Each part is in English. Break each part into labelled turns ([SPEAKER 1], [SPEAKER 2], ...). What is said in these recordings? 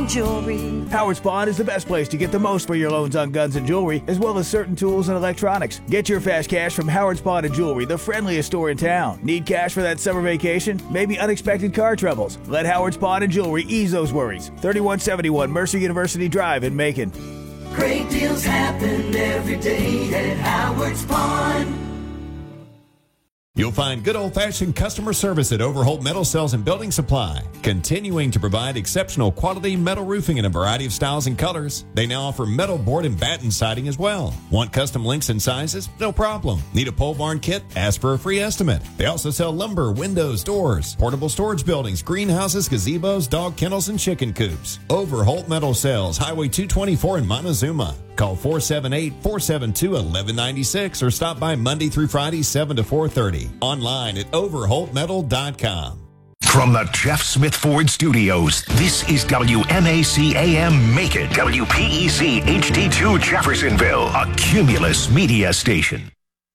[SPEAKER 1] Jewelry.
[SPEAKER 2] Howard Spawn is the best place to get the most for your loans on guns and jewelry, as well as certain tools and electronics. Get your fast cash from Howard Spawn and Jewelry, the friendliest store in town. Need cash for that summer vacation? Maybe unexpected car troubles? Let Howard Spawn and Jewelry ease those worries. 3171 Mercer University Drive in Macon.
[SPEAKER 3] Great deals happen every day at Howard Spawn.
[SPEAKER 4] You'll find good old-fashioned customer service at Overholt Metal Sales and Building Supply, continuing to provide exceptional quality metal roofing in a variety of styles and colors. They now offer metal board and batten siding as well. Want custom lengths and sizes? No problem. Need a pole barn kit? Ask for a free estimate. They also sell lumber, windows, doors, portable storage buildings, greenhouses, gazebos, dog kennels, and chicken coops. Overholt Metal Sales, Highway 224 in Montezuma. Call 478-472-1196 or stop by Monday through Friday, 7 to 4:30. Online at overholtmetal.com.
[SPEAKER 5] From the Jeff Smith Ford Studios, this is WMAC AM Macon, WPEC HD2 Jeffersonville, a Cumulus media station.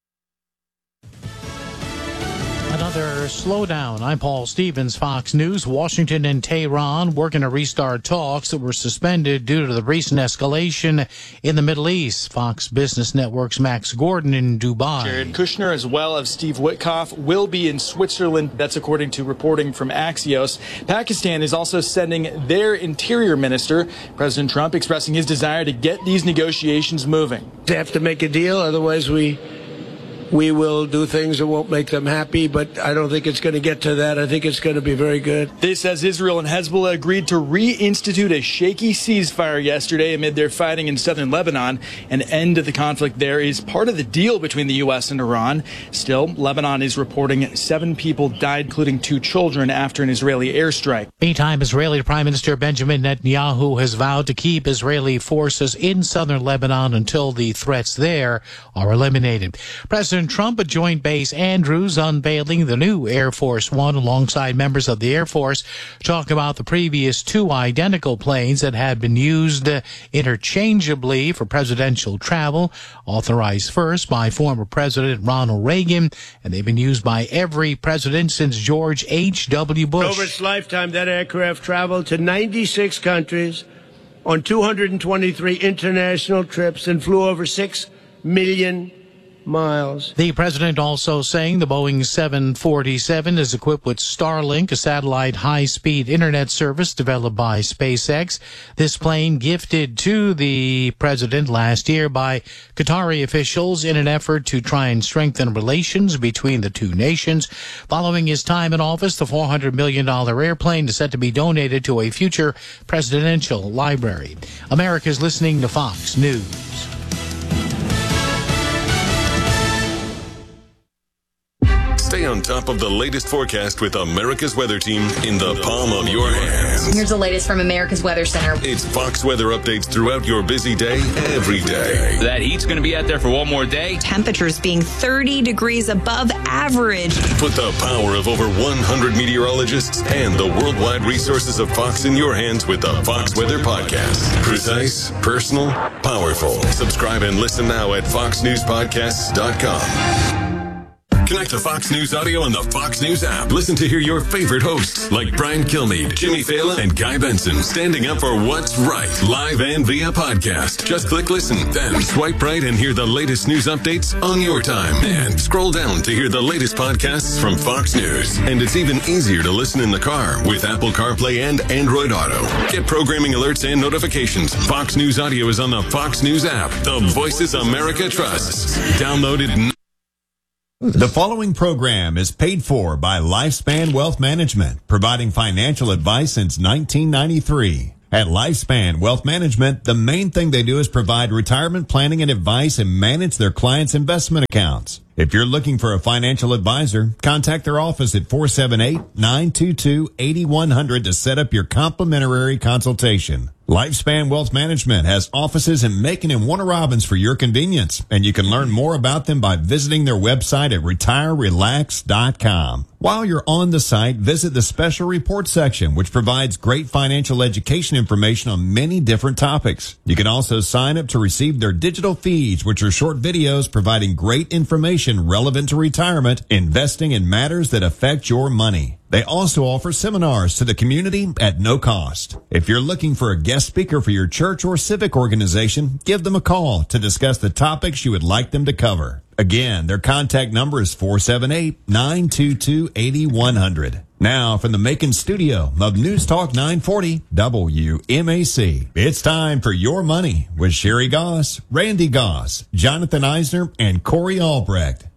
[SPEAKER 6] Another slowdown. I'm Paul Stevens, Fox News. Washington and Tehran working to restart talks that were suspended due to the recent escalation in the Middle East. Fox Business Network's Max Gordon in Dubai.
[SPEAKER 7] Jared Kushner, as well as Steve Witkoff, will be in Switzerland. That's according to reporting from Axios. Pakistan is also sending their interior minister. President Trump expressing his desire to get these negotiations moving.
[SPEAKER 8] They have to make a deal, otherwise we will do things that won't make them happy, but I don't think it's going to get to that. I think it's going to be very good.
[SPEAKER 7] This as Israel and Hezbollah agreed to reinstitute a shaky ceasefire yesterday amid their fighting in southern Lebanon. An end to the conflict there is part of the deal between the U.S. and Iran. Still, Lebanon is reporting 7 people died, including 2 children, after an Israeli airstrike.
[SPEAKER 6] Meantime, Israeli Prime Minister Benjamin Netanyahu has vowed to keep Israeli forces in southern Lebanon until the threats there are eliminated. President Trump at Joint Base Andrews unveiling the new Air Force One alongside members of the Air Force, talking about the previous 2 identical planes that had been used interchangeably for presidential travel, authorized first by former President Ronald Reagan, and they've been used by every president since George H.W. Bush.
[SPEAKER 8] Over its lifetime, that aircraft traveled to 96 countries on 223 international trips and flew over 6 million miles.
[SPEAKER 6] The president also saying the Boeing 747 is equipped with Starlink, a satellite high-speed internet service developed by SpaceX. This plane gifted to the president last year by Qatari officials in an effort to try and strengthen relations between the two nations. Following his time in office, the $400 million airplane is set to be donated to a future presidential library. America's listening to Fox News.
[SPEAKER 9] Stay on top of the latest forecast with America's Weather Team in the palm of your hands.
[SPEAKER 10] Here's the latest from America's Weather Center.
[SPEAKER 9] It's Fox weather updates throughout your busy day, every day.
[SPEAKER 11] That heat's going to be out there for one more day.
[SPEAKER 10] Temperatures being 30 degrees above average.
[SPEAKER 9] Put the power of over 100 meteorologists and the worldwide resources of Fox in your hands with the Fox Weather Podcast. Precise, personal, powerful. Subscribe and listen now at foxnewspodcasts.com. Connect to Fox News Audio on the Fox News app. Listen to hear your favorite hosts like Brian Kilmeade, Jimmy Fallon, and Guy Benson standing up for what's right, live and via podcast. Just click listen, then swipe right and hear the latest news updates on your time. And scroll down to hear the latest podcasts from Fox News. And it's even easier to listen in the car with Apple CarPlay and Android Auto. Get programming alerts and notifications. Fox News Audio is on the Fox News app. The voices America trusts. Download it.
[SPEAKER 4] The following program is paid for by Lifespan Wealth Management, providing financial advice since 1993. At Lifespan Wealth Management, the main thing they do is provide retirement planning and advice and manage their clients' investment accounts. If you're looking for a financial advisor, contact their office at 478-922-8100 to set up your complimentary consultation. Lifespan Wealth Management has offices in Macon and Warner Robins for your convenience, and you can learn more about them by visiting their website at retirerelax.com. While you're on the site, visit the special report section, which provides great financial education information on many different topics. You can also sign up to receive their digital feeds, which are short videos providing great information relevant to retirement, investing, and matters that affect your money. They also offer seminars to the community at no cost. If you're looking for a guest speaker for your church or civic organization, give them a call to discuss the topics you would like them to cover. Again, their contact number is 478-922-8100. Now, from the Macon studio of News Talk 940 WMAC, it's time for Your Money with Sherry Goss, Randy Goss, Jonathan Eisner, and Corey Albrecht.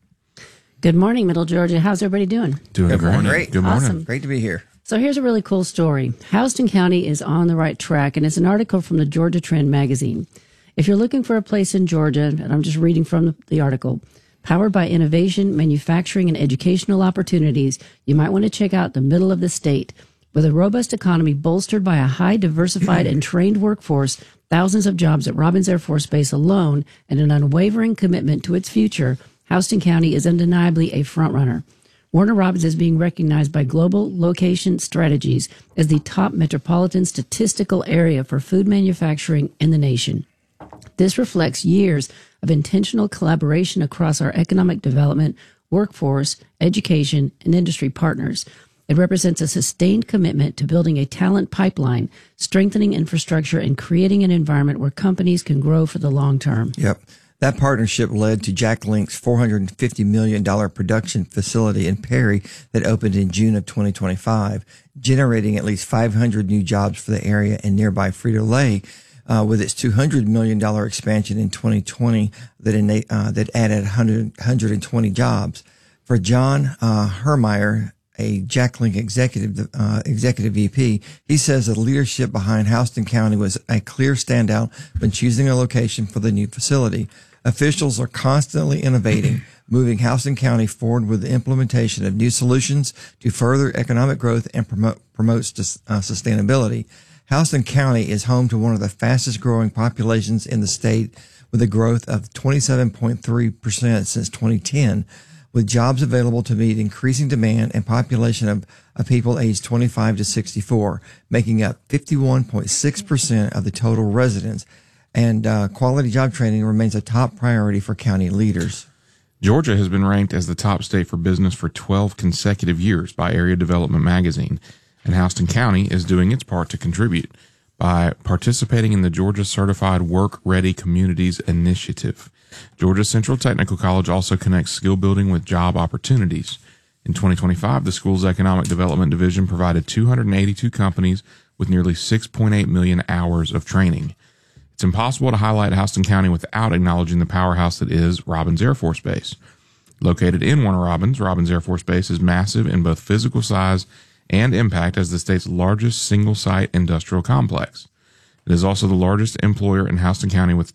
[SPEAKER 1] Good morning, Middle Georgia. How's everybody doing?
[SPEAKER 12] Doing
[SPEAKER 13] great.
[SPEAKER 12] Good morning.
[SPEAKER 1] Awesome.
[SPEAKER 13] Great to be here.
[SPEAKER 1] So here's a really cool story. Houston County is on the right track, and it's an article from the Georgia Trend magazine. If you're looking for a place in Georgia, and I'm just reading from the article, powered by innovation, manufacturing, and educational opportunities, you might want to check out the middle of the state. With a robust economy bolstered by a high diversified and trained workforce, thousands of jobs at Robins Air Force Base alone, and an unwavering commitment to its future, Houston County is undeniably a frontrunner. Warner Robins is being recognized by Global Location Strategies as the top metropolitan statistical area for food manufacturing in the nation. This reflects years of intentional collaboration across our economic development, workforce, education, and industry partners. It represents a sustained commitment to building a talent pipeline, strengthening infrastructure, and creating an environment where companies can grow for the long term.
[SPEAKER 13] Yep. That partnership led to Jack Link's $450 million production facility in Perry that opened in June of 2025, generating at least 500 new jobs for the area and nearby Frito-Lay, with its $200 million expansion in 2020 that added 120 jobs. For John Hermeyer, a Jack Link executive VP, he says the leadership behind Houston County was a clear standout when choosing a location for the new facility. Officials are constantly innovating, moving Houston County forward with the implementation of new solutions to further economic growth and promote sustainability. Houston County is home to one of the fastest growing populations in the state, with a growth of 27.3% since 2010, with jobs available to meet increasing demand and population of people aged 25 to 64, making up 51.6% of the total residents. And quality job training remains a top priority for county leaders.
[SPEAKER 12] Georgia has been ranked as the top state for business for 12 consecutive years by Area Development Magazine, and Houston County is doing its part to contribute by participating in the Georgia Certified Work Ready Communities Initiative. Georgia Central Technical College also connects skill building with job opportunities. In 2025, the school's Economic Development Division provided 282 companies with nearly 6.8 million hours of training. It's impossible to highlight Houston County without acknowledging the powerhouse that is Robins Air Force Base. Located in Warner Robins, Robins Air Force Base is massive in both physical size and impact as the state's largest single-site industrial complex. It is also the largest employer in Houston County with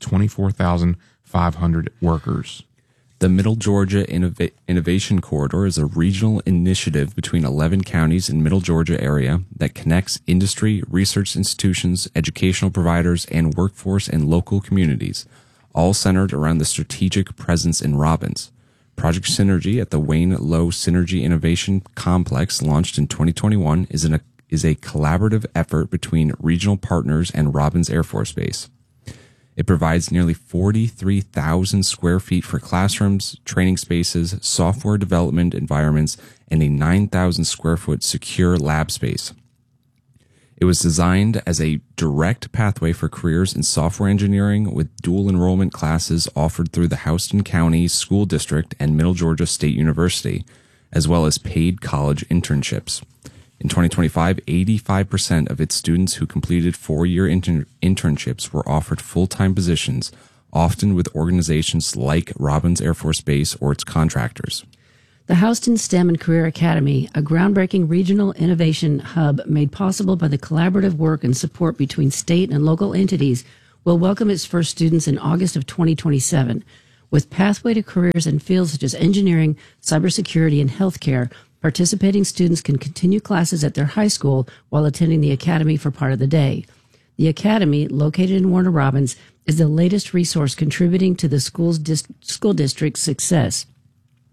[SPEAKER 12] 24,500 workers.
[SPEAKER 14] The Middle Georgia Innovation Corridor is a regional initiative between 11 counties in Middle Georgia area that connects industry, research institutions, educational providers, and workforce and local communities, all centered around the strategic presence in Robins. Project Synergy at the Wayne Low Synergy Innovation Complex, launched in 2021, is a collaborative effort between regional partners and Robins Air Force Base. It provides nearly 43,000 square feet for classrooms, training spaces, software development environments, and a 9,000 square foot secure lab space. It was designed as a direct pathway for careers in software engineering with dual enrollment classes offered through the Houston County School District and Middle Georgia State University, as well as paid college internships. In 2025, 85% of its students who completed four-year internships were offered full-time positions, often with organizations like Robins Air Force Base or its contractors.
[SPEAKER 1] The Houston STEM and Career Academy, a groundbreaking regional innovation hub made possible by the collaborative work and support between state and local entities, will welcome its first students in August of 2027. With pathway to careers in fields such as engineering, cybersecurity, and healthcare, participating students can continue classes at their high school while attending the academy for part of the day. The academy, located in Warner Robins, is the latest resource contributing to the school district's success.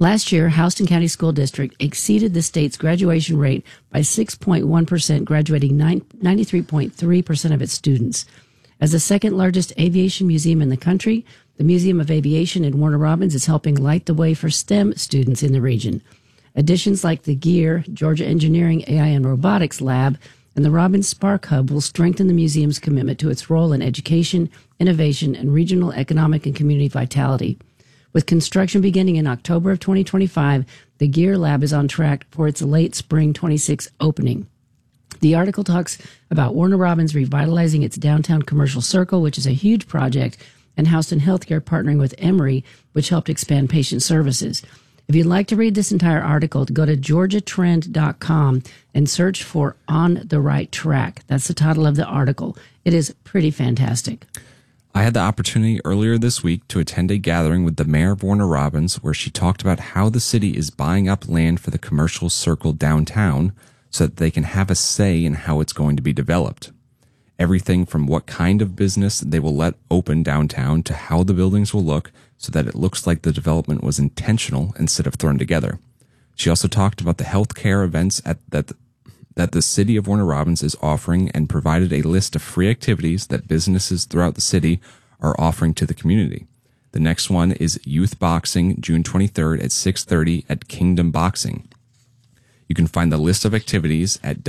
[SPEAKER 1] Last year, Houston County School District exceeded the state's graduation rate by 6.1%, graduating 93.3% of its students. As the second largest aviation museum in the country, the Museum of Aviation in Warner Robins is helping light the way for STEM students in the region. Additions like the GEAR, Georgia Engineering, AI, and Robotics Lab, and the Robins Spark Hub will strengthen the museum's commitment to its role in education, innovation, and regional economic and community vitality. With construction beginning in October of 2025, the GEAR Lab is on track for its late spring 26 opening. The article talks about Warner Robins revitalizing its downtown commercial circle, which is a huge project, and Houston Healthcare partnering with Emory, which helped expand patient services. If you'd like to read this entire article, go to georgiatrend.com and search for On the Right Track. That's the title of the article. It is pretty fantastic.
[SPEAKER 14] I had the opportunity earlier this week to attend a gathering with the mayor of Warner Robins where she talked about how the city is buying up land for the commercial circle downtown so that they can have a say in how it's going to be developed. Everything from what kind of business they will let open downtown to how the buildings will look so that it looks like the development was intentional instead of thrown together. She also talked about the healthcare events that the city of Warner Robins is offering and provided a list of free activities that businesses throughout the city are offering to the community. The next one is Youth Boxing, June 23rd at 6:30 at Kingdom Boxing. You can find the list of activities at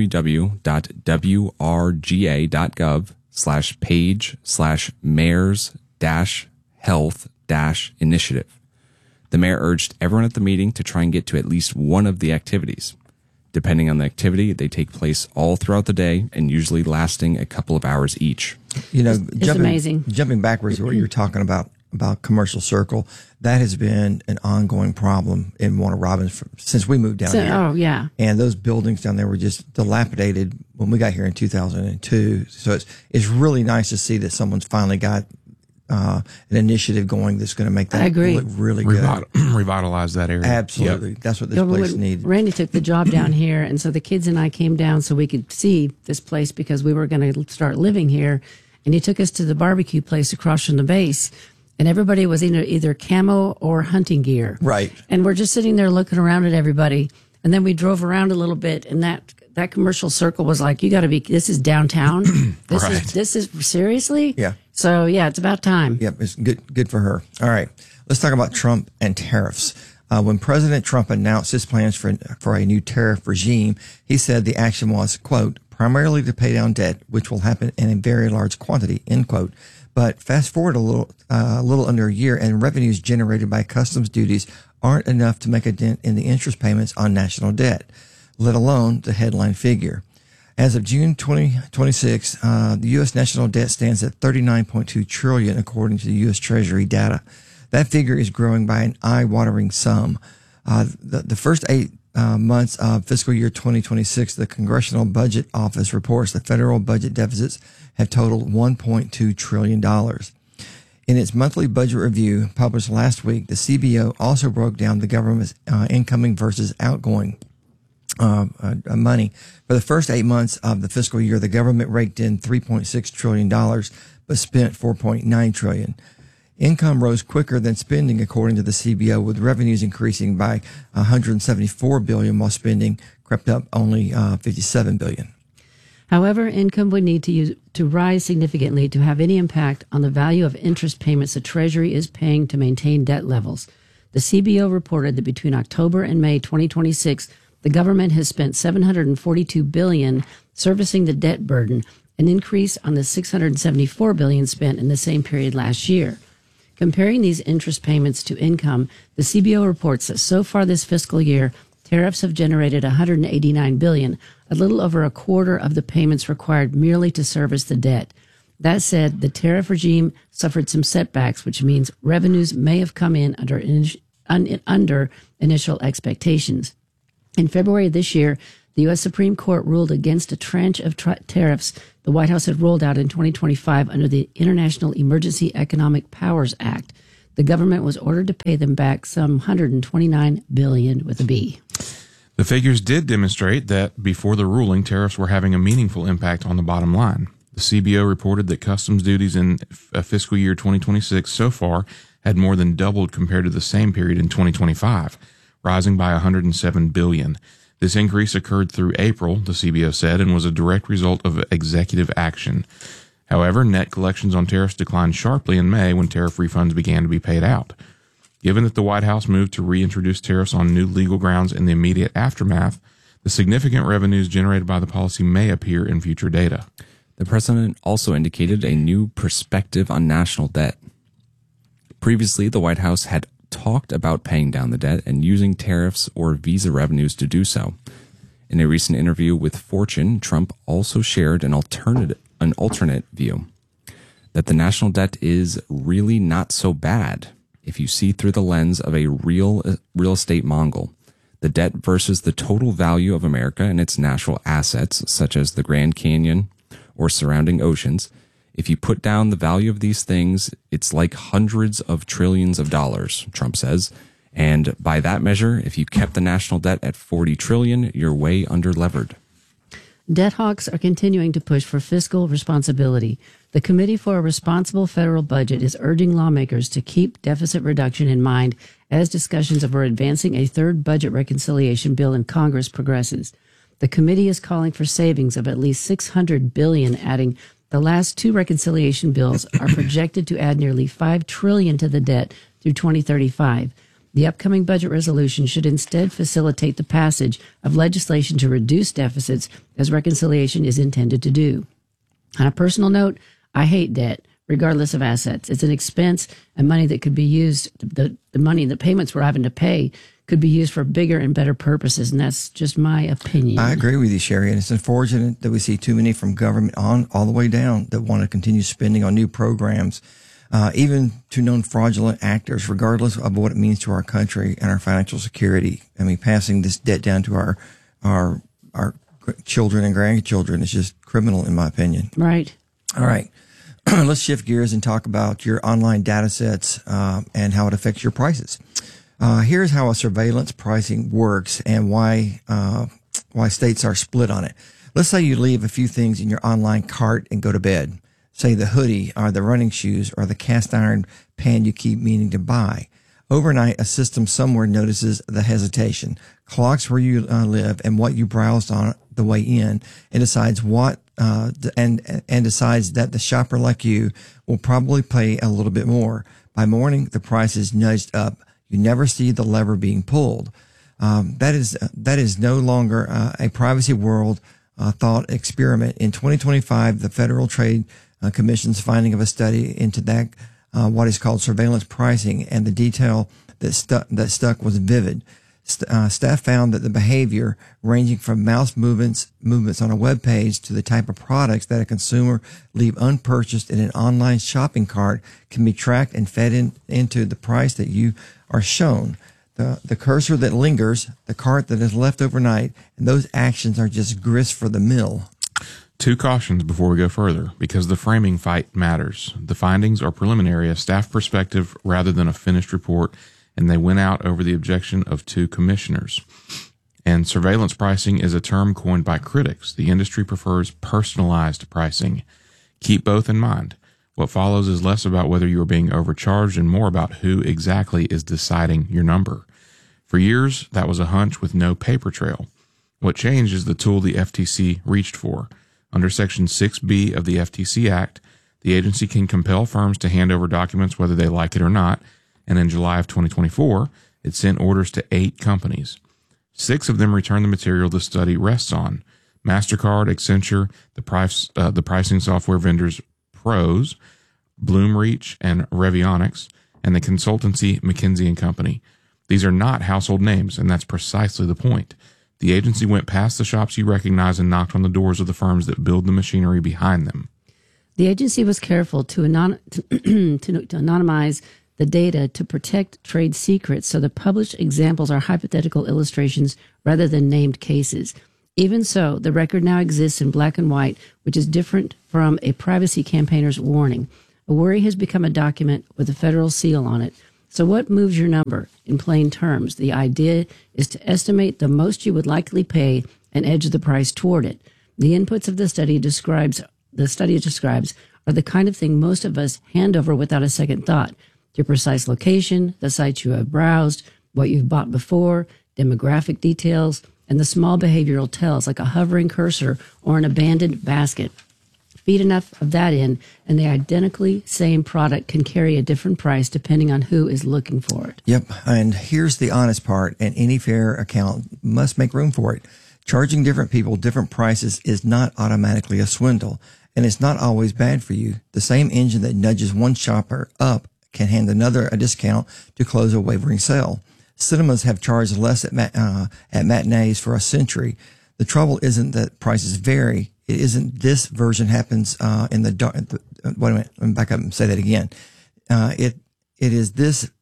[SPEAKER 14] www.wrga.gov/page/mayors-health-initiative. The mayor urged everyone at the meeting to try and get to at least one of the activities. Depending on the activity, they take place all throughout the day and usually lasting a couple of hours each.
[SPEAKER 13] You know,
[SPEAKER 1] it's amazing.
[SPEAKER 13] Jumping backwards to what you're talking about commercial circle, that has been an ongoing problem in Warner Robins since we moved down here.
[SPEAKER 1] Oh, yeah.
[SPEAKER 13] And those buildings down there were just dilapidated when we got here in 2002. So it's really nice to see that someone's finally got an initiative going that's going to make that look really good.
[SPEAKER 12] Revitalize that area.
[SPEAKER 13] Absolutely. Yep. That's what this place needed.
[SPEAKER 1] Randy took the job down here, and so the kids and I came down so we could see this place because we were going to start living here. And he took us to the barbecue place across from the base, and everybody was either camo or hunting gear.
[SPEAKER 13] Right.
[SPEAKER 1] And we're just sitting there looking around at everybody. And then we drove around a little bit, and that commercial circle was like, you got to be, this is downtown. This is seriously?
[SPEAKER 13] Yeah.
[SPEAKER 1] So, yeah, it's about time.
[SPEAKER 13] Yep, it's good for her. All right, let's talk about Trump and tariffs. When President Trump announced his plans for a new tariff regime, he said the action was, quote, primarily to pay down debt, which will happen in a very large quantity, end quote. But fast forward a little under a year, and revenues generated by customs duties aren't enough to make a dent in the interest payments on national debt, let alone the headline figure. As of June 2026, the U.S. national debt stands at $39.2 trillion, according to the U.S. Treasury data. That figure is growing by an eye-watering sum. The first 8 months of fiscal year 2026, the Congressional Budget Office reports the federal budget deficits have totaled $1.2 trillion. In its monthly budget review published last week, the CBO also broke down the government's incoming versus outgoing money. For the first 8 months of the fiscal year, the government raked in $3.6 trillion, but spent $4.9 trillion. Income rose quicker than spending, according to the CBO, with revenues increasing by $174 billion, while spending crept up only $57 billion.
[SPEAKER 1] However, income would need to rise significantly to have any impact on the value of interest payments the Treasury is paying to maintain debt levels. The CBO reported that between October and May 2026, the government has spent $742 billion servicing the debt burden, an increase on the $674 billion spent in the same period last year. Comparing these interest payments to income, the CBO reports that so far this fiscal year, tariffs have generated $189 billion, a little over a quarter of the payments required merely to service the debt. That said, the tariff regime suffered some setbacks, which means revenues may have come in under initial expectations. In February of this year, the U.S. Supreme Court ruled against a tranche of tariffs the White House had rolled out in 2025 under the International Emergency Economic Powers Act. The government was ordered to pay them back some $129 billion with a B.
[SPEAKER 12] The figures did demonstrate that before the ruling, tariffs were having a meaningful impact on the bottom line. The CBO reported that customs duties in fiscal year 2026 so far had more than doubled compared to the same period in 2025, rising by $107 billion. This increase occurred through April, the CBO said, and was a direct result of executive action. However, net collections on tariffs declined sharply in May when tariff refunds began to be paid out. Given that the White House moved to reintroduce tariffs on new legal grounds in the immediate aftermath, the significant revenues generated by the policy may appear in future data.
[SPEAKER 14] The president also indicated a new perspective on national debt. Previously, the White House had talked about paying down the debt and using tariffs or visa revenues to do so. In a recent interview with Fortune, Trump also shared an alternate view that the national debt is really not so bad if you see through the lens of a real estate Mongol. The debt versus the total value of America and its natural assets, such as the Grand Canyon or surrounding oceans. If you put down the value of these things, it's like hundreds of trillions of dollars, Trump says. And by that measure, if you kept the national debt at $40 trillion, you're way under-levered.
[SPEAKER 1] Debt hawks are continuing to push for fiscal responsibility. The Committee for a Responsible Federal Budget is urging lawmakers to keep deficit reduction in mind as discussions over advancing a third budget reconciliation bill in Congress progresses. The committee is calling for savings of at least $600 billion, adding the last two reconciliation bills are projected to add nearly $5 trillion to the debt through 2035. The upcoming budget resolution should instead facilitate the passage of legislation to reduce deficits, as reconciliation is intended to do. On a personal note, I hate debt, regardless of assets. It's an expense and money that could be used, the money, the payments we're having to pay could be used for bigger and better purposes, and that's just my opinion.
[SPEAKER 13] I agree with you, Sherry, and it's unfortunate that we see too many from government on all the way down that want to continue spending on new programs, even to known fraudulent actors, regardless of what it means to our country and our financial security. I mean, passing this debt down to our children and grandchildren is just criminal, in my opinion.
[SPEAKER 1] Right.
[SPEAKER 13] All right. Let's shift gears and talk about your online data sets and how it affects your prices. Here's how a surveillance pricing works and why states are split on it. Let's say you leave a few things in your online cart and go to bed. Say the hoodie or the running shoes or the cast iron pan you keep meaning to buy. Overnight, a system somewhere notices the hesitation, clocks where you live and what you browsed on the way in, and decides decides that the shopper like you will probably pay a little bit more. By morning, the price is nudged up. You never see the lever being pulled. That is no longer a privacy world thought experiment. In 2025, the Federal Trade Commission's finding of a study into that what is called surveillance pricing, and the detail that stuck was vivid. Staff found that the behavior ranging from mouse movements on a web page to the type of products that a consumer leave unpurchased in an online shopping cart can be tracked and fed into the price that you are shown. The cursor that lingers, the cart that is left overnight, and those actions are just grist for the mill.
[SPEAKER 12] Two cautions before we go further, because the framing fight matters. The findings are preliminary, a staff perspective rather than a finished report, and they went out over the objection of two commissioners. And surveillance pricing is a term coined by critics. The industry prefers personalized pricing. Keep both in mind. What follows is less about whether you are being overcharged and more about who exactly is deciding your number. For years, that was a hunch with no paper trail. What changed is the tool the FTC reached for. Under Section 6B of the FTC Act, the agency can compel firms to hand over documents whether they like it or not, and in July of 2024, it sent orders to 8 companies. 6 of them returned the material the study rests on: MasterCard, Accenture, the pricing software vendors Pros, Bloomreach, and Revionics, and the consultancy McKinsey & Company. These are not household names, and that's precisely the point. The agency went past the shops you recognize and knocked on the doors of the firms that build the machinery behind them.
[SPEAKER 1] The agency was careful to anonymize the data to protect trade secrets, so the published examples are hypothetical illustrations rather than named cases. Even so, the record now exists in black and white, which is different from a privacy campaigner's warning. A worry has become a document with a federal seal on it. So what moves your number? In plain terms, the idea is to estimate the most you would likely pay and edge the price toward it. The inputs of the study describes are the kind of thing most of us hand over without a second thought. your precise location, the sites you have browsed, what you've bought before, demographic details, and the small behavioral tells like a hovering cursor or an abandoned basket. Feed enough of that in, and the identically same product can carry a different price depending on who is looking for it.
[SPEAKER 13] Yep. And here's the honest part, and any fair account must make room for it. Charging different people different prices is not automatically a swindle, and it's not always bad for you. The same engine that nudges one shopper up can hand another a discount to close a wavering sale. Cinemas have charged less at matinees for a century. The trouble isn't that prices vary. It isn't this version happens in the dark. Wait a minute. Let me back up and say that again. It is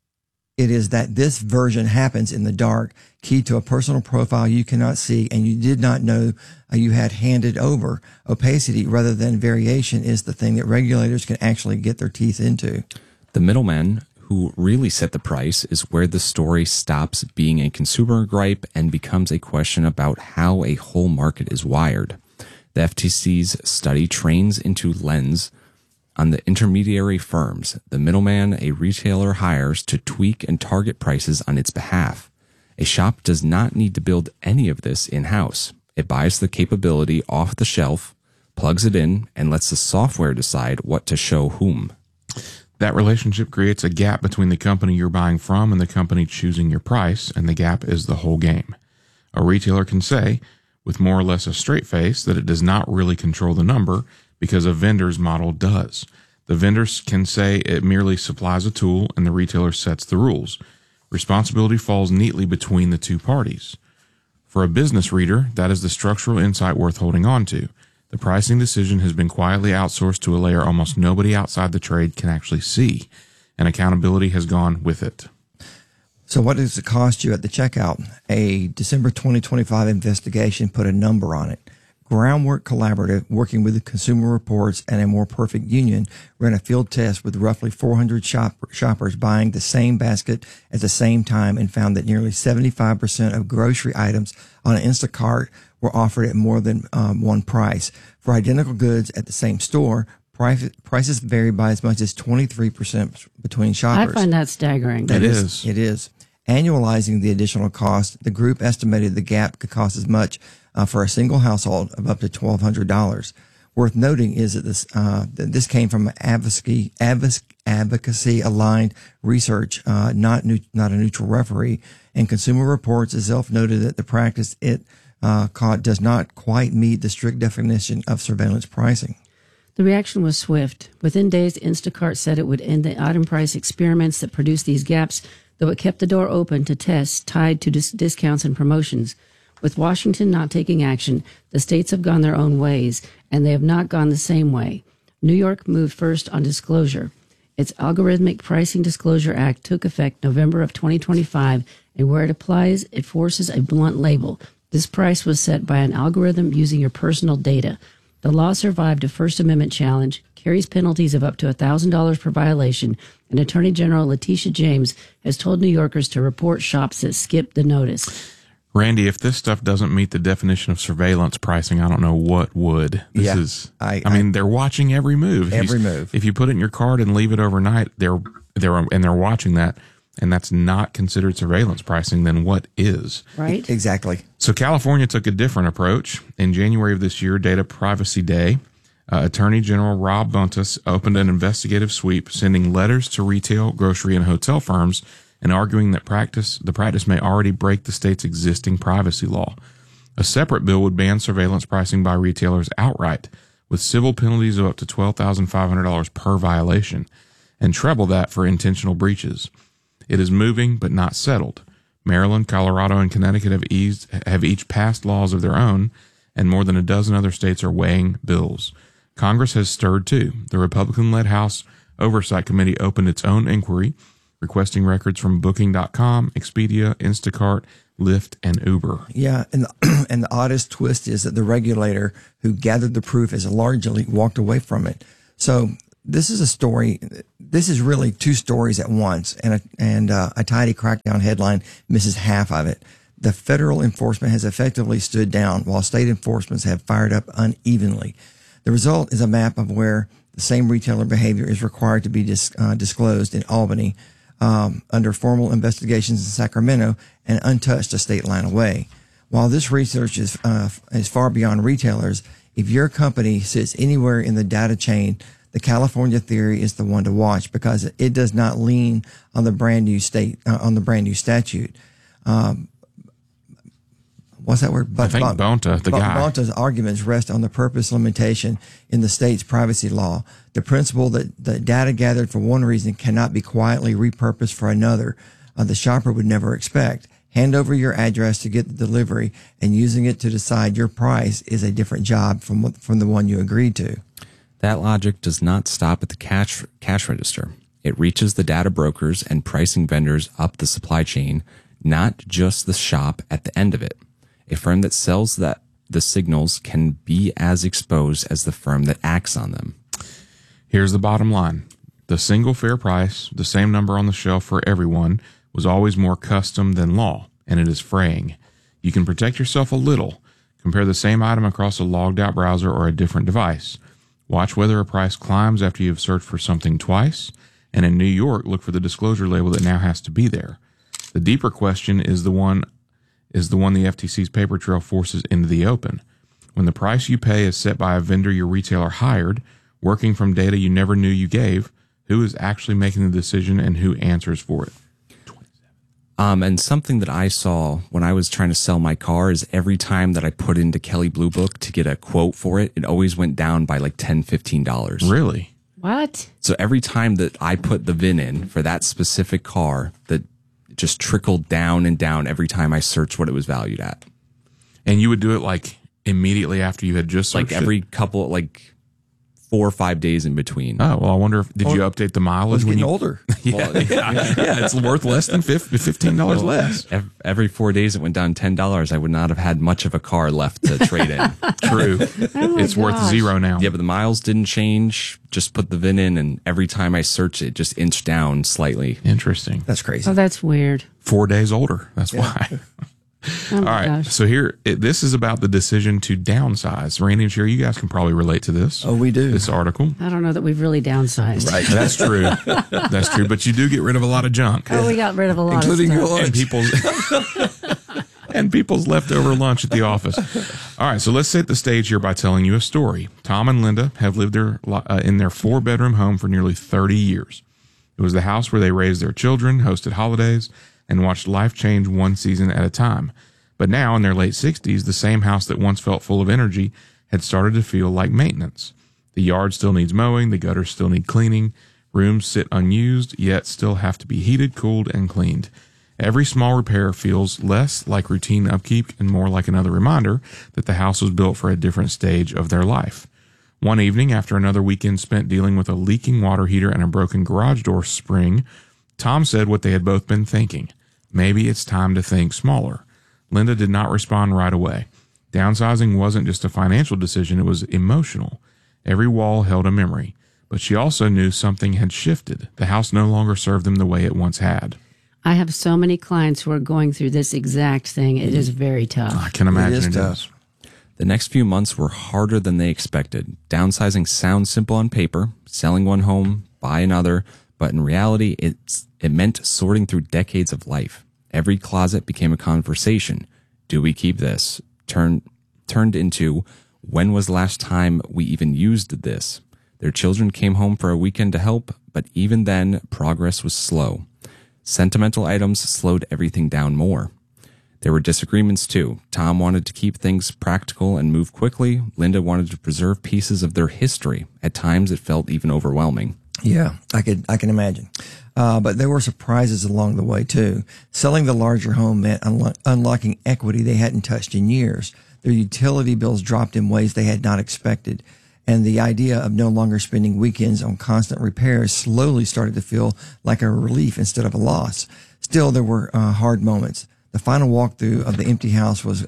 [SPEAKER 13] that this version happens in the dark, key to a personal profile you cannot see and you did not know you had handed over. Opacity rather than variation is the thing that regulators can actually get their teeth into.
[SPEAKER 14] The middlemen who really set the price is where the story stops being a consumer gripe and becomes a question about how a whole market is wired. The FTC's study trains into lens on the intermediary firms, the middleman a retailer hires to tweak and target prices on its behalf. A shop does not need to build any of this in-house. It buys the capability off the shelf, plugs it in, and lets the software decide what to show whom.
[SPEAKER 12] That relationship creates a gap between the company you're buying from and the company choosing your price, and the gap is the whole game. A retailer can say, with more or less a straight face, that it does not really control the number because a vendor's model does. The vendors can say it merely supplies a tool and the retailer sets the rules. Responsibility falls neatly between the two parties. For a business reader, that is the structural insight worth holding on to. The pricing decision has been quietly outsourced to a layer almost nobody outside the trade can actually see, and accountability has gone with it.
[SPEAKER 13] So what does it cost you at the checkout? A December 2025 investigation put a number on it. Groundwork Collaborative, working with the Consumer Reports and A More Perfect Union, ran a field test with roughly 400 shoppers buying the same basket at the same time and found that nearly 75% of grocery items on an Instacart were offered at more than one price. For identical goods at the same store, prices vary by as much as 23% between shoppers.
[SPEAKER 1] I find that staggering.
[SPEAKER 13] It is. Annualizing the additional cost, the group estimated the gap could cost as much for a single household of up to $1,200. Worth noting is that this came from advocacy-aligned research, not a neutral referee. And Consumer Reports itself noted that the practice it caught does not quite meet the strict definition of surveillance pricing.
[SPEAKER 1] The reaction was swift. Within days, Instacart said it would end the item price experiments that produced these gaps, though it kept the door open to tests tied to discounts and promotions. With Washington not taking action, the states have gone their own ways, and they have not gone the same way. New York moved first on disclosure. Its Algorithmic Pricing Disclosure Act took effect November of 2025, and where it applies, it forces a blunt label. This price was set by an algorithm using your personal data. The law survived a First Amendment challenge, carries penalties of up to $1,000 per violation, and Attorney General Letitia James has told New Yorkers to report shops that skip the notice.
[SPEAKER 12] Randy, if this stuff doesn't meet the definition of surveillance pricing, I don't know what would. I mean, they're watching every move. If you put it in your cart and leave it overnight, they're watching that, and that's not considered surveillance pricing, then what is?
[SPEAKER 1] Right?
[SPEAKER 13] Exactly.
[SPEAKER 12] So California took a different approach. In January of this year, Data Privacy Day, Attorney General Rob Bontas opened an investigative sweep, sending letters to retail, grocery, and hotel firms and arguing that the practice may already break the state's existing privacy law. A separate bill would ban surveillance pricing by retailers outright, with civil penalties of up to $12,500 per violation, and treble that for intentional breaches. It is moving, but not settled. Maryland, Colorado, and Connecticut have each passed laws of their own, and more than a dozen other states are weighing bills. Congress has stirred too. The Republican-led House Oversight Committee opened its own inquiry, requesting records from Booking.com, Expedia, Instacart, Lyft, and Uber.
[SPEAKER 13] Yeah, and the oddest twist is that the regulator who gathered the proof has largely walked away from it. So this is a story. This is really two stories at once, and a tidy crackdown headline misses half of it. The federal enforcement has effectively stood down, while state enforcements have fired up unevenly. The result is a map of where the same retailer behavior is required to be disclosed in Albany, under formal investigations in Sacramento, and untouched a state line away. While this research is far beyond retailers, if your company sits anywhere in the data chain, the California theory is the one to watch because it does not lean on the brand new statute. What's that word?
[SPEAKER 12] I think Bonta, the guy.
[SPEAKER 13] Bonta's arguments rest on the purpose limitation in the state's privacy law. The principle that the data gathered for one reason cannot be quietly repurposed for another. The shopper would never expect. Hand over your address to get the delivery, and using it to decide your price is a different job from the one you agreed to.
[SPEAKER 14] That logic does not stop at the cash register. It reaches the data brokers and pricing vendors up the supply chain, not just the shop at the end of it. A firm that sells the signals can be as exposed as the firm that acts on them.
[SPEAKER 12] Here's the bottom line. The single fair price, the same number on the shelf for everyone, was always more custom than law, and it is fraying. You can protect yourself a little. Compare the same item across a logged-out browser or a different device. Watch whether a price climbs after you've searched for something twice, and in New York, look for the disclosure label that now has to be there. The deeper question is the one the FTC's paper trail forces into the open. When the price you pay is set by a vendor your retailer hired, working from data you never knew you gave, who is actually making the decision and who answers for it?
[SPEAKER 14] And something that I saw when I was trying to sell my car is every time that I put into Kelley Blue Book to get a quote for it, it always went down by like $10, $15.
[SPEAKER 12] Really?
[SPEAKER 1] What?
[SPEAKER 14] So every time that I put the VIN in for that specific car, that just trickled down and down every time I searched what it was valued at.
[SPEAKER 12] And you would do it like immediately after you had just searched
[SPEAKER 14] like every couple, like 4 or 5 days in between.
[SPEAKER 12] Oh, well, I wonder if, did you update the mileage when you
[SPEAKER 13] older?
[SPEAKER 12] Yeah, it's worth less than $15 less.
[SPEAKER 14] Every 4 days it went down $10. I would not have had much of a car left to trade in.
[SPEAKER 12] True. It's worth zero now.
[SPEAKER 14] Yeah, but the miles didn't change. Just put the VIN in, and every time I search it, just inched down slightly.
[SPEAKER 12] Interesting.
[SPEAKER 13] That's crazy.
[SPEAKER 1] Oh, that's weird.
[SPEAKER 12] 4 days older. That's why.
[SPEAKER 1] Oh
[SPEAKER 12] All right.
[SPEAKER 1] gosh.
[SPEAKER 12] So here, this is about the decision to downsize. Randy and Sherry, you guys can probably relate to this.
[SPEAKER 13] Oh, we do.
[SPEAKER 12] This article.
[SPEAKER 1] I don't know that we've really downsized.
[SPEAKER 12] Right. That's true. That's true. But you do get rid of a lot of junk.
[SPEAKER 1] Oh, we got rid of a lot
[SPEAKER 13] Including
[SPEAKER 1] of
[SPEAKER 13] your
[SPEAKER 1] stuff.
[SPEAKER 13] lunch.
[SPEAKER 12] And people's leftover lunch at the office. All right, so let's set the stage here by telling you a story. Tom and Linda have lived in their 4-bedroom home for nearly 30 years. It was the house where they raised their children, hosted holidays, and watched life change one season at a time. But now, in their late 60s, the same house that once felt full of energy had started to feel like maintenance. The yard still needs mowing, the gutters still need cleaning, rooms sit unused, yet still have to be heated, cooled, and cleaned. Every small repair feels less like routine upkeep and more like another reminder that the house was built for a different stage of their life. One evening, after another weekend spent dealing with a leaking water heater and a broken garage door spring, Tom said what they had both been thinking. Maybe it's time to think smaller. Linda did not respond right away. Downsizing wasn't just a financial decision, it was emotional. Every wall held a memory. But she also knew something had shifted. The house no longer served them the way it once had.
[SPEAKER 1] I have so many clients who are going through this exact thing. It is very tough.
[SPEAKER 12] I can imagine it is.
[SPEAKER 14] The next few months were harder than they expected. Downsizing sounds simple on paper, selling one home, buy another, but in reality, it meant sorting through decades of life. Every closet became a conversation. Do we keep this? Turned into, when was the last time we even used this? Their children came home for a weekend to help, but even then, progress was slow. Sentimental items slowed everything down more. There were disagreements too. Tom wanted to keep things practical and move quickly. Linda wanted to preserve pieces of their history. At times, it felt even overwhelming.
[SPEAKER 13] Yeah, I can imagine. But there were surprises along the way too. Selling the larger home meant unlocking equity they hadn't touched in years. Their utility bills dropped in ways they had not expected. And the idea of no longer spending weekends on constant repairs slowly started to feel like a relief instead of a loss. Still, there were hard moments. The final walkthrough of the empty house was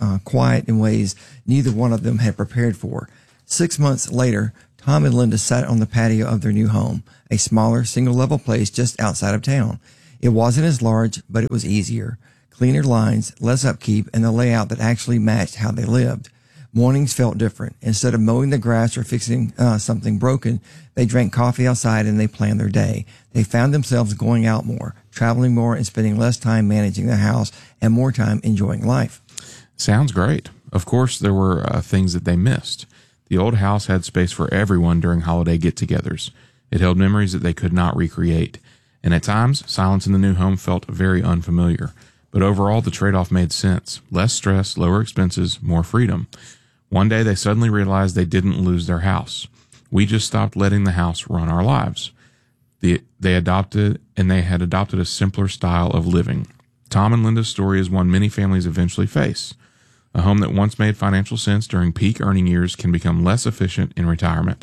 [SPEAKER 13] quiet in ways neither one of them had prepared for. 6 months later, Tom and Linda sat on the patio of their new home, a smaller, single-level place just outside of town. It wasn't as large, but it was easier. Cleaner lines, less upkeep, and a layout that actually matched how they lived. Mornings felt different. Instead of mowing the grass or fixing something broken, they drank coffee outside and they planned their day. They found themselves going out more, traveling more, and spending less time managing the house and more time enjoying life.
[SPEAKER 12] Sounds great. Of course, there were things that they missed. The old house had space for everyone during holiday get-togethers. It held memories that they could not recreate. And at times, silence in the new home felt very unfamiliar. But overall, the trade-off made sense. Less stress, lower expenses, more freedom. One day, they suddenly realized they didn't lose their house. We just stopped letting the house run our lives. They had adopted a simpler style of living. Tom and Linda's story is one many families eventually face. A home that once made financial sense during peak earning years can become less efficient in retirement.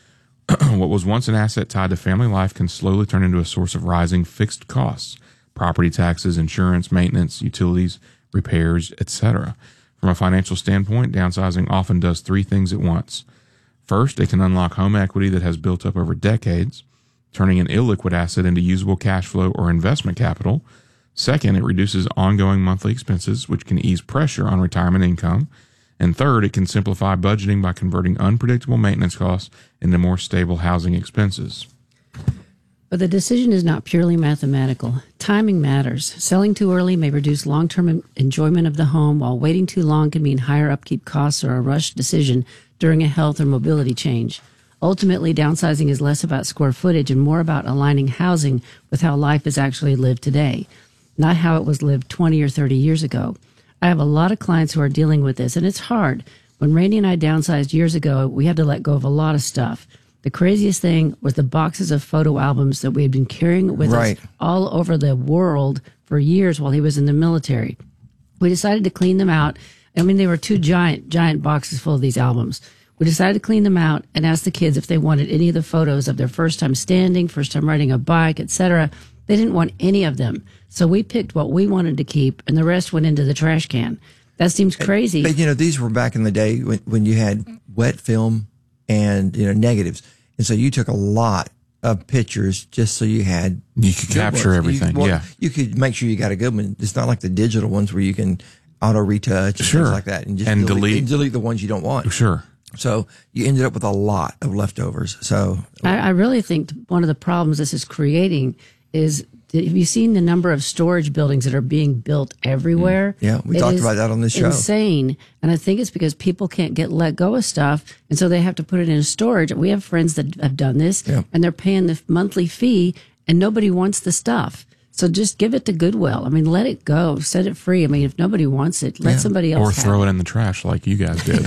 [SPEAKER 12] What was once an asset tied to family life can slowly turn into a source of rising fixed costs, property taxes, insurance, maintenance, utilities, repairs, etc. From a financial standpoint, downsizing often does three things at once. First, it can unlock home equity that has built up over decades, turning an illiquid asset into usable cash flow or investment capital. Second, it reduces ongoing monthly expenses, which can ease pressure on retirement income. And third, it can simplify budgeting by converting unpredictable maintenance costs into more stable housing expenses.
[SPEAKER 1] But the decision is not purely mathematical. Timing matters. Selling too early may reduce long-term enjoyment of the home, while waiting too long can mean higher upkeep costs or a rushed decision during a health or mobility change. Ultimately, downsizing is less about square footage and more about aligning housing with how life is actually lived today, not how it was lived 20 or 30 years ago. I have a lot of clients who are dealing with this, and it's hard. When Randy and I downsized years ago, we had to let go of a lot of stuff. The craziest thing was the boxes of photo albums that we had been carrying with us all over the world for years while he was in the military. We decided to clean them out. I mean, they were two giant boxes full of these albums. We decided to clean them out and ask the kids if they wanted any of the photos of their first time standing, first time riding a bike, etc. They didn't want any of them. So we picked what we wanted to keep, and the rest went into the trash can. That seems crazy.
[SPEAKER 13] But, these were back in the day when you had wet film and, negatives. And so you took a lot of pictures just so you
[SPEAKER 12] could capture everything.
[SPEAKER 13] You could make sure you got a good one. It's not like the digital ones where you can auto retouch and things like that and just delete the ones you don't want.
[SPEAKER 12] Sure.
[SPEAKER 13] So you ended up with a lot of leftovers. So
[SPEAKER 1] I really think one of the problems this is creating is, have you seen the number of storage buildings that are being built everywhere?
[SPEAKER 13] Yeah, we talked about that on this show.
[SPEAKER 1] Insane. And I think it's because people can't let go of stuff, and so they have to put it in storage. We have friends that have done this, and they're paying the monthly fee, and nobody wants the stuff. So just give it to Goodwill. I mean, let it go. Set it free. I mean, if nobody wants it, let somebody else
[SPEAKER 12] have it. Or throw it in the trash like you guys did.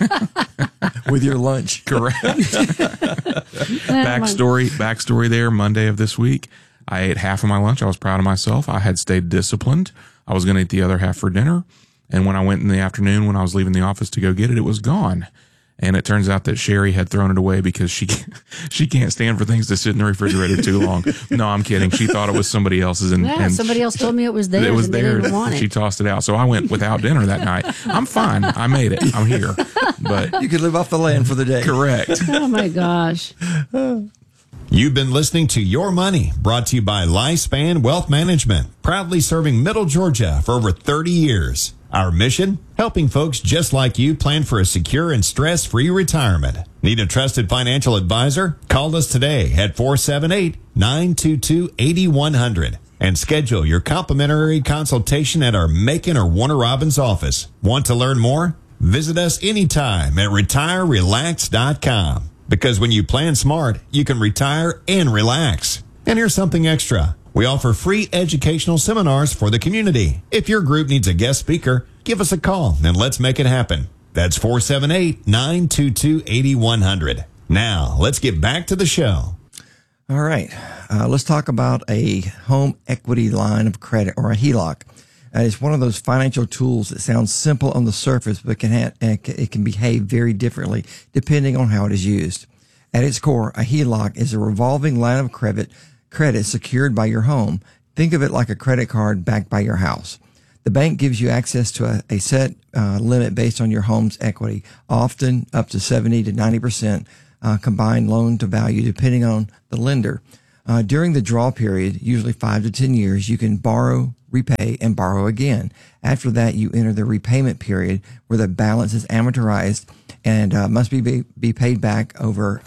[SPEAKER 13] With your lunch.
[SPEAKER 12] Correct. Backstory there, Monday of this week. I ate half of my lunch. I was proud of myself. I had stayed disciplined. I was going to eat the other half for dinner. And when I went in the afternoon, when I was leaving the office to go get it, it was gone. And it turns out that Sherry had thrown it away because she can't stand for things to sit in the refrigerator too long. No, I'm kidding. She thought it was somebody else's. And
[SPEAKER 1] somebody else told me it was theirs.
[SPEAKER 12] It was
[SPEAKER 1] and
[SPEAKER 12] theirs.
[SPEAKER 1] They didn't want it.
[SPEAKER 12] She tossed it out. So I went without dinner that night. I'm fine. I made it. I'm here. But
[SPEAKER 13] you could live off the land for the day.
[SPEAKER 12] Correct.
[SPEAKER 1] Oh my gosh.
[SPEAKER 4] You've been listening to Your Money, brought to you by Lifespan Wealth Management, proudly serving Middle Georgia for over 30 years. Our mission? Helping folks just like you plan for a secure and stress-free retirement. Need a trusted financial advisor? Call us today at 478-922-8100 and schedule your complimentary consultation at our Macon or Warner Robins office. Want to learn more? Visit us anytime at retirerelax.com. Because when you plan smart, you can retire and relax. And here's something extra. We offer free educational seminars for the community. If your group needs a guest speaker, give us a call and let's make it happen. That's 478-922-8100. Now, let's get back to the show.
[SPEAKER 13] All right. Let's talk about a home equity line of credit, or a HELOC. It's one of those financial tools that sounds simple on the surface, but it can behave very differently depending on how it is used. At its core, a HELOC is a revolving line of credit secured by your home. Think of it like a credit card backed by your house. The bank gives you access to a set limit based on your home's equity, often up to 70 to 90% combined loan to value, depending on the lender. During the draw period, usually 5 to 10 years, you can borrow, repay, and borrow again. After that, you enter the repayment period where the balance is amortized and must be paid back over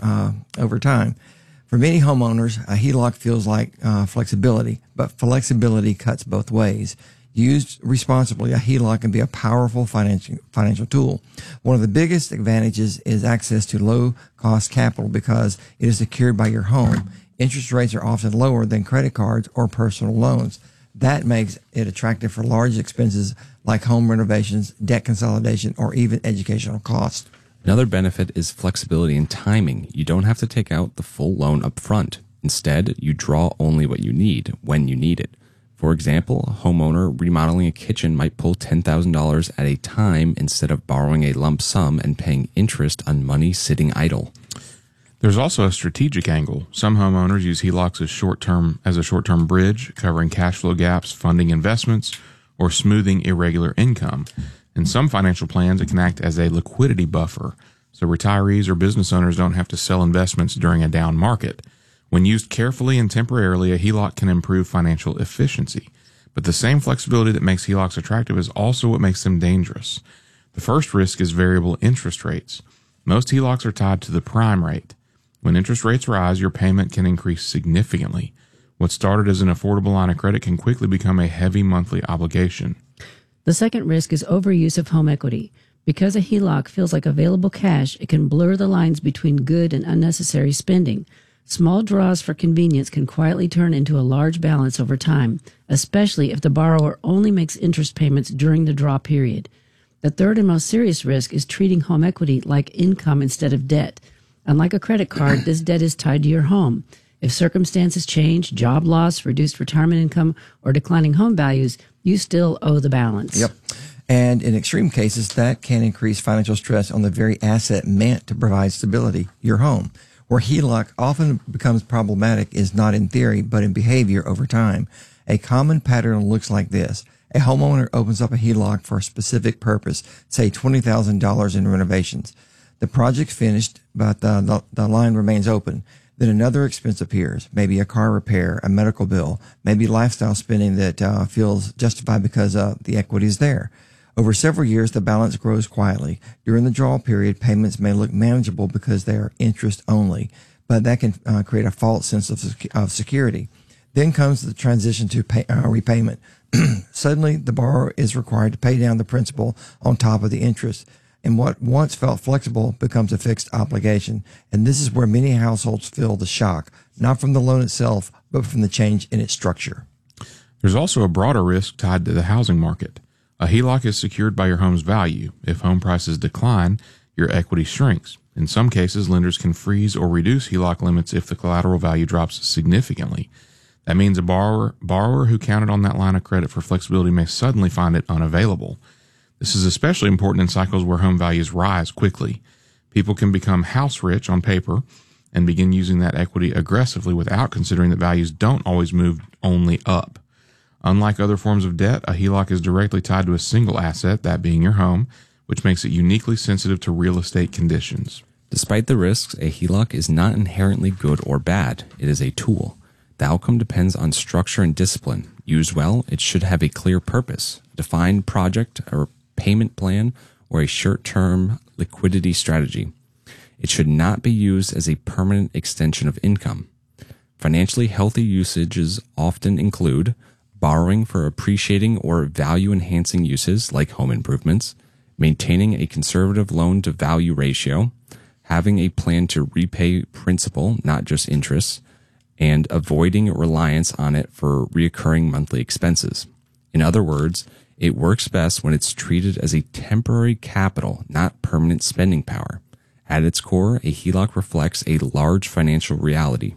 [SPEAKER 13] time. For many homeowners, a HELOC feels like flexibility, but flexibility cuts both ways. Used responsibly, a HELOC can be a powerful financial tool. One of the biggest advantages is access to low-cost capital because it is secured by your home. Interest rates are often lower than credit cards or personal loans. That makes it attractive for large expenses like home renovations, debt consolidation, or even educational costs.
[SPEAKER 14] Another benefit is flexibility in timing. You don't have to take out the full loan up front. Instead, you draw only what you need when you need it. For example, a homeowner remodeling a kitchen might pull $10,000 at a time instead of borrowing a lump sum and paying interest on money sitting idle.
[SPEAKER 12] There's also a strategic angle. Some homeowners use HELOCs as a short-term bridge, covering cash flow gaps, funding investments, or smoothing irregular income. In some financial plans, it can act as a liquidity buffer, so retirees or business owners don't have to sell investments during a down market. When used carefully and temporarily, a HELOC can improve financial efficiency. But the same flexibility that makes HELOCs attractive is also what makes them dangerous. The first risk is variable interest rates. Most HELOCs are tied to the prime rate. When interest rates rise, your payment can increase significantly. What started as an affordable line of credit can quickly become a heavy monthly obligation.
[SPEAKER 1] The second risk is overuse of home equity. Because a HELOC feels like available cash, it can blur the lines between good and unnecessary spending. Small draws for convenience can quietly turn into a large balance over time, especially if the borrower only makes interest payments during the draw period. The third and most serious risk is treating home equity like income instead of debt. Unlike a credit card, this debt is tied to your home. If circumstances change, job loss, reduced retirement income, or declining home values, you still owe the balance.
[SPEAKER 13] Yep. And in extreme cases, that can increase financial stress on the very asset meant to provide stability, your home. Where HELOC often becomes problematic is not in theory, but in behavior over time. A common pattern looks like this. A homeowner opens up a HELOC for a specific purpose, say $20,000 in renovations. The project's finished, but the line remains open. Then another expense appears, maybe a car repair, a medical bill, maybe lifestyle spending that feels justified because the equity is there. Over several years, the balance grows quietly. During the draw period, payments may look manageable because they are interest only, but that can create a false sense of security. Then comes the transition to repayment. Suddenly, the borrower is required to pay down the principal on top of the interest, and what once felt flexible becomes a fixed obligation. And this is where many households feel the shock, not from the loan itself, but from the change in its structure.
[SPEAKER 12] There's also a broader risk tied to the housing market. A HELOC is secured by your home's value. If home prices decline, your equity shrinks. In some cases, lenders can freeze or reduce HELOC limits if the collateral value drops significantly. That means a borrower who counted on that line of credit for flexibility may suddenly find it unavailable. This is especially important in cycles where home values rise quickly. People can become house rich on paper and begin using that equity aggressively without considering that values don't always move only up. Unlike other forms of debt, a HELOC is directly tied to a single asset, that being your home, which makes it uniquely sensitive to real estate conditions.
[SPEAKER 14] Despite the risks, a HELOC is not inherently good or bad. It is a tool. The outcome depends on structure and discipline. Used well, it should have a clear purpose, a defined project or payment plan, or a short-term liquidity strategy. It should not be used as a permanent extension of income. Financially healthy usages often include borrowing for appreciating or value-enhancing uses like home improvements, maintaining a conservative loan-to-value ratio, having a plan to repay principal, not just interest, and avoiding reliance on it for recurring monthly expenses. In other words, it works best when it's treated as a temporary capital, not permanent spending power. At its core, a HELOC reflects a large financial reality.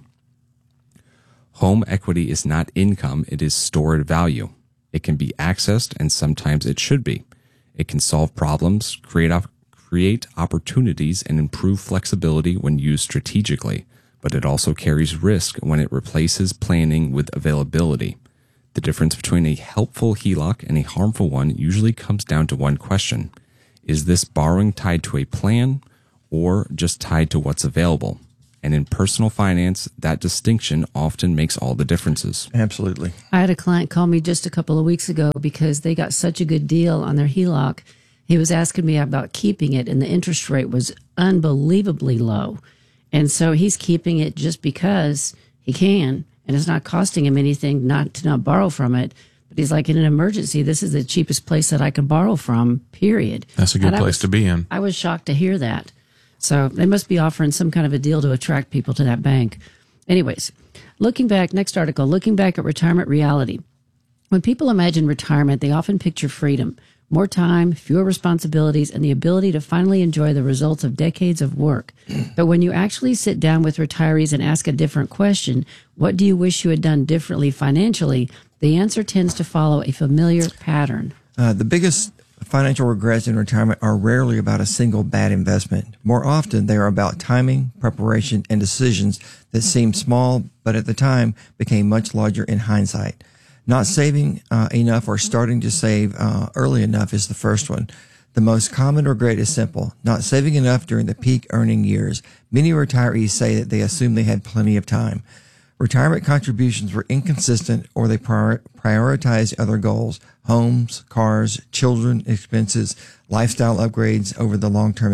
[SPEAKER 14] Home equity is not income, it is stored value. It can be accessed, and sometimes it should be. It can solve problems, create opportunities, and improve flexibility when used strategically, but it also carries risk when it replaces planning with availability. The difference between a helpful HELOC and a harmful one usually comes down to one question. Is this borrowing tied to a plan or just tied to what's available? And in personal finance, that distinction often makes all the differences.
[SPEAKER 13] Absolutely.
[SPEAKER 1] I had a client call me just a couple of weeks ago because they got such a good deal on their HELOC. He was asking me about keeping it, and the interest rate was unbelievably low. And so he's keeping it just because he can, and it's not costing him anything not to not borrow from it. But he's like, in an emergency, this is the cheapest place that I can borrow from, period.
[SPEAKER 12] That's a good place to be in.
[SPEAKER 1] I was shocked to hear that. So they must be offering some kind of a deal to attract people to that bank. Anyways, looking back, next article, looking back at retirement reality. When people imagine retirement, they often picture freedom, more time, fewer responsibilities, and the ability to finally enjoy the results of decades of work. But when you actually sit down with retirees and ask a different question, what do you wish you had done differently financially? The answer tends to follow a familiar pattern.
[SPEAKER 13] The biggest financial regrets in retirement are rarely about a single bad investment. More often, they are about timing, preparation, and decisions that seemed small, but at the time became much larger in hindsight. Not saving enough or starting to save early enough is the first one. The most common regret is simple, not saving enough during the peak earning years. Many retirees say that they assume they had plenty of time. Retirement contributions were inconsistent, or they prioritized other goals, homes, cars, children expenses, lifestyle upgrades over long-term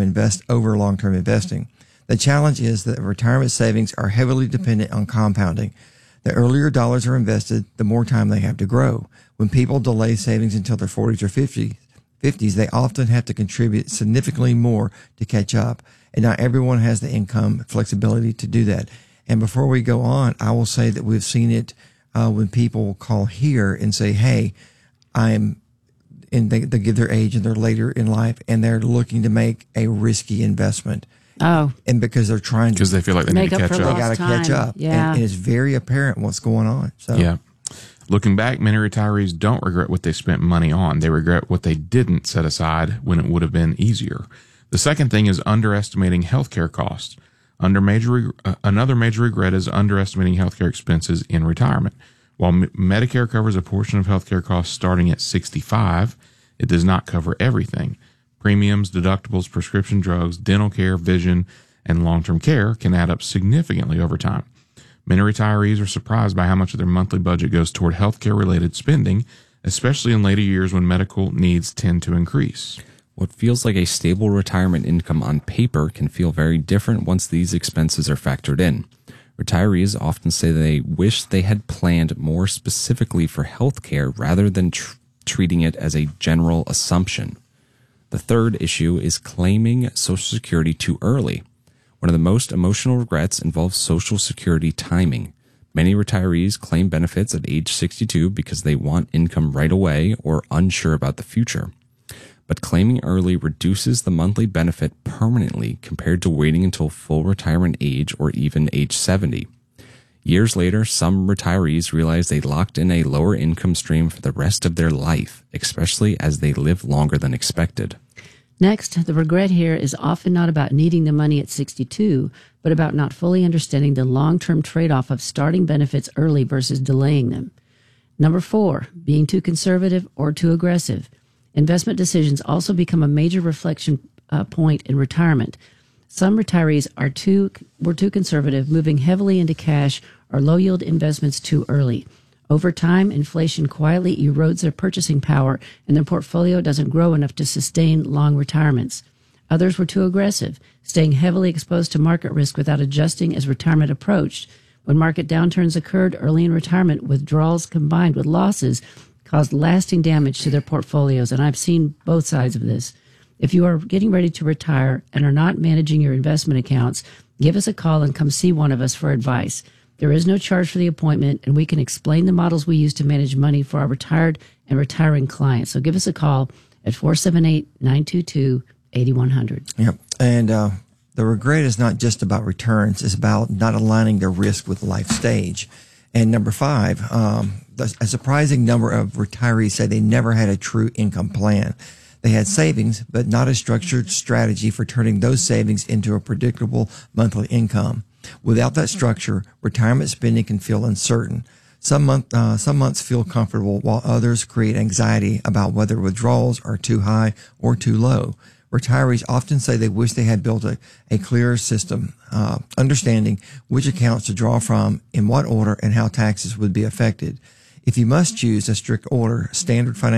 [SPEAKER 13] investing. The challenge is that retirement savings are heavily dependent on compounding. The earlier dollars are invested, the more time they have to grow. When people delay savings until their 40s or 50s, they often have to contribute significantly more to catch up. And not everyone has the income flexibility to do that. And before we go on, I will say that we've seen it when people call here and say, hey, and they give their age and they're later in life and they're looking to make a risky investment.
[SPEAKER 1] Oh.
[SPEAKER 13] And because they're trying to.
[SPEAKER 12] Because they feel like they need to catch up.
[SPEAKER 13] They got to catch up.
[SPEAKER 1] Yeah.
[SPEAKER 13] And it's very apparent what's going on. So.
[SPEAKER 12] Yeah. Looking back, many retirees don't regret what they spent money on. They regret what they didn't set aside when it would have been easier. The second thing is underestimating healthcare costs. Another major regret is underestimating healthcare expenses in retirement. While Medicare covers a portion of healthcare costs starting at 65, it does not cover everything. Premiums, deductibles, prescription drugs, dental care, vision, and long-term care can add up significantly over time. Many retirees are surprised by how much of their monthly budget goes toward healthcare-related spending, especially in later years when medical needs tend to increase.
[SPEAKER 14] What feels like a stable retirement income on paper can feel very different once these expenses are factored in. Retirees often say they wish they had planned more specifically for health care rather than treating it as a general assumption. The third issue is claiming Social Security too early. One of the most emotional regrets involves Social Security timing. Many retirees claim benefits at age 62 because they want income right away or unsure about the future. But claiming early reduces the monthly benefit permanently compared to waiting until full retirement age or even age 70. Years later, some retirees realize they locked in a lower income stream for the rest of their life, especially as they live longer than expected.
[SPEAKER 1] Next, the regret here is often not about needing the money at 62, but about not fully understanding the long-term trade-off of starting benefits early versus delaying them. Number 4, being too conservative or too aggressive. Investment decisions also become a major reflection point in retirement. Some retirees were too conservative, moving heavily into cash or low-yield investments too early. Over time, inflation quietly erodes their purchasing power, and their portfolio doesn't grow enough to sustain long retirements. Others were too aggressive, staying heavily exposed to market risk without adjusting as retirement approached. When market downturns occurred early in retirement, withdrawals combined with losses caused lasting damage to their portfolios, and I've seen both sides of this. If you are getting ready to retire and are not managing your investment accounts, give us a call and come see one of us for advice. There is no charge for the appointment, and we can explain the models we use to manage money for our retired and retiring clients. So give us a call at 478-922-8100. Yep.
[SPEAKER 13] And the regret is not just about returns. It's about not aligning the risk with the life stage. And number 5, a surprising number of retirees say they never had a true income plan. They had savings, but not a structured strategy for turning those savings into a predictable monthly income. Without that structure, retirement spending can feel uncertain. Some months feel comfortable, while others create anxiety about whether withdrawals are too high or too low. Retirees often say they wish they had built a clearer system, understanding which accounts to draw from, in what order, and how taxes would be affected. If you must choose a strict order, standard financial